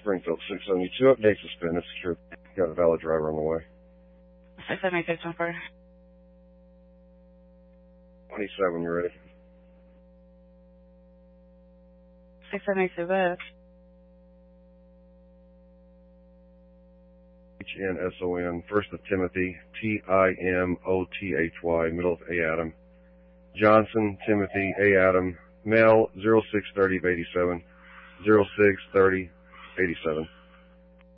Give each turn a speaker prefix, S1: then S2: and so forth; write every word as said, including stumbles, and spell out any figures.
S1: Springfield, six seventy-two. Update suspended. Secure. Got a valid driver on the way.
S2: six seventy-six, twenty-four.
S1: twenty-seven, you ready?
S2: six seventy-two, West.
S1: H N S O N, first of Timothy, T I M O T H Y, middle of A. Adam. Johnson, Timothy, A. Adam, male, zero six thirty of eighty-seven, zero six thirty eighty-seven.